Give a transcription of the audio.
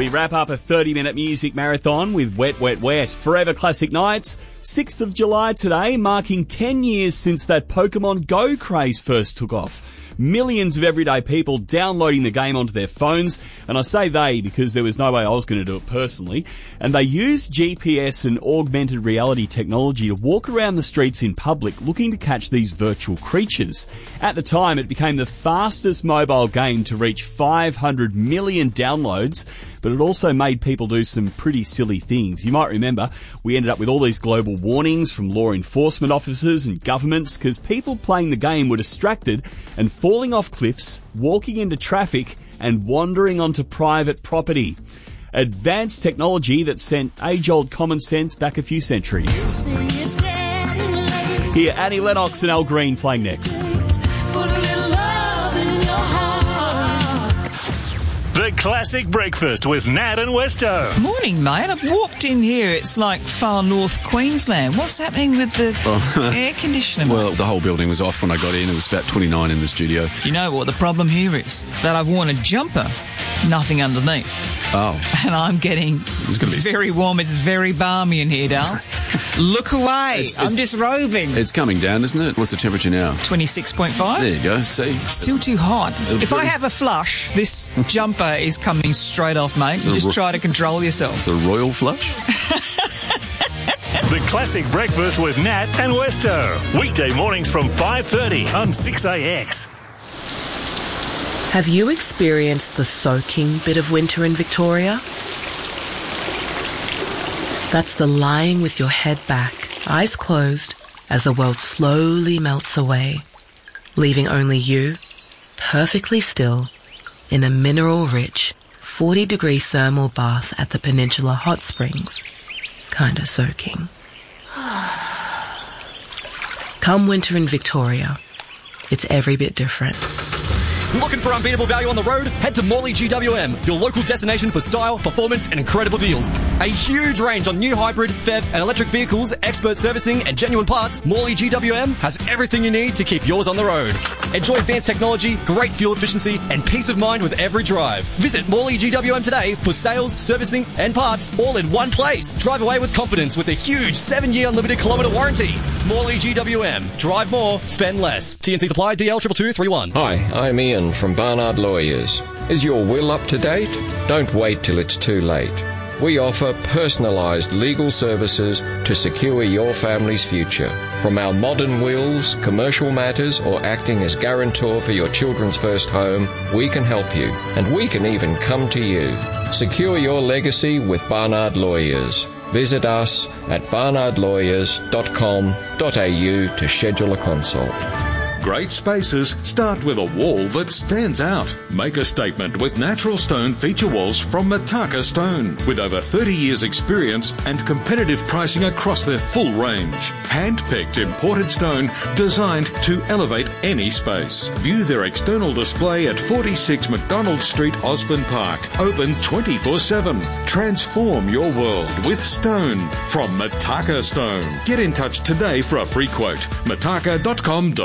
We wrap up a 30-minute music marathon with Wet, Wet, Wet. Forever Classic Nights. 6th of July today, marking 10 years since that Pokemon Go craze first took off. Millions of everyday people downloading the game onto their phones, and I say they because there was no way I was going to do it personally, and they used GPS and augmented reality technology to walk around the streets in public looking to catch these virtual creatures. At the time, it became the fastest mobile game to reach 500 million downloads, but it also made people do some pretty silly things. You might remember we ended up with all these global warnings from law enforcement officers and governments because people playing the game were distracted and falling off cliffs, walking into traffic and wandering onto private property. Advanced technology that sent age-old common sense back a few centuries. Here, Annie Lennox and Al Green playing next. The Classic Breakfast with Nat and Westo. Morning, mate. I've walked in here. It's like far north Queensland. What's happening with the air conditioner? Well, the whole building was off when I got in. It was about 29 in the studio. You know what the problem here is? That I've worn a jumper, nothing underneath. Oh. And I'm getting very warm. It's very balmy in here, Dal. Look away. I'm disrobing. It's coming down, isn't it? What's the temperature now? 26.5. There you go. See? Still too hot. If I have a flush, this jumper is coming straight off, mate. You just try to control yourself. It's a royal flush. The Classic Breakfast with Nat and Westo. Weekday mornings from 5:30 on 6AX. Have you experienced the soaking bit of winter in Victoria? That's the lying with your head back, eyes closed, as the world slowly melts away, leaving only you, perfectly still, in a mineral-rich, 40-degree thermal bath at the Peninsula Hot Springs, kinda soaking. Come winter in Victoria, it's every bit different. Looking for unbeatable value on the road? Head to Morley GWM, your local destination for style, performance and incredible deals. A huge range on new hybrid, PHEV and electric vehicles, expert servicing and genuine parts. Morley GWM has everything you need to keep yours on the road. Enjoy advanced technology, great fuel efficiency and peace of mind with every drive. Visit Morley GWM today for sales, servicing and parts all in one place. Drive away with confidence with a huge 7-year unlimited kilometre warranty. Morley GWM. Drive more, spend less. TNC supply DL 22231. Hi, I'm Ian from Barnard Lawyers. Is your will up to date? Don't wait till it's too late. We offer personalised legal services to secure your family's future. From our modern wills, commercial matters, or acting as guarantor for your children's first home, we can help you. And we can even come to you. Secure your legacy with Barnard Lawyers. Visit us at barnardlawyers.com.au to schedule a consult. Great spaces start with a wall that stands out. Make a statement with natural stone feature walls from Mataka Stone. With over 30 years experience and competitive pricing across their full range. Hand-picked imported stone designed to elevate any space. View their external display at 46 McDonald Street, Osborne Park. Open 24/7. Transform your world with stone from Mataka Stone. Get in touch today for a free quote. mataka.com.au